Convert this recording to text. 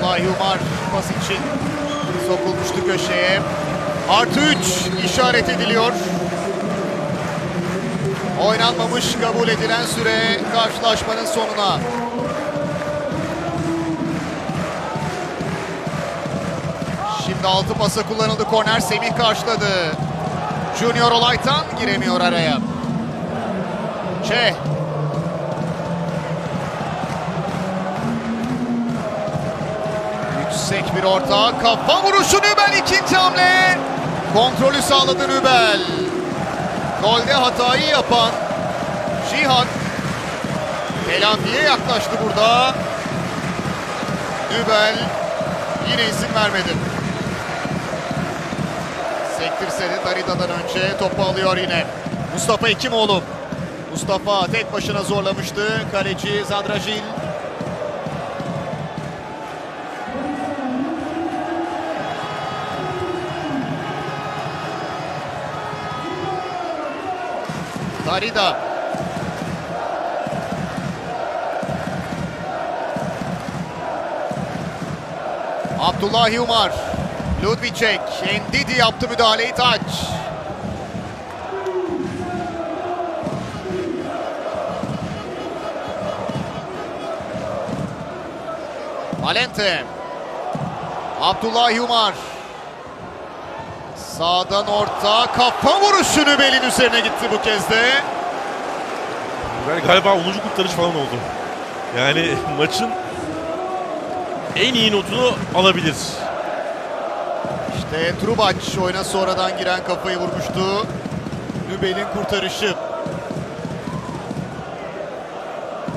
Abdullah Umar pas için sokulmuştu köşeye. Artı 3 işaret ediliyor. Oynanmamış kabul edilen süre karşılaşmanın sonuna. Şimdi 6 pasa kullanıldı. Korner Semih karşıladı. Junior Olaytan giremiyor araya. Yüksek bir orta. Kafa vuruşu Nübel, ikinci hamle. Kontrolü sağladı Nübel. Golde hatayı yapan Cihan telafiye yaklaştı burada. Nübel yine izin vermedi. Sektirse de Darida'dan önce topu alıyor yine. Mustafa Hekimoğlu. Mustafa tek başına zorlamıştı. Kaleci Zadrajil. Darida. Abdullah Umar. Ludvicek. Ndidi yaptı müdahaleyi, taç. Valente. Abdullah Umar. Sağdan orta, kafa vuruşu Nübel'in üzerine gitti bu kez de. Yani galiba 10. kurtarış falan oldu. Yani maçın en iyi notunu alabilir. İşte Trubaç oyuna sonradan giren kafayı vurmuştu. Nübel'in kurtarışı.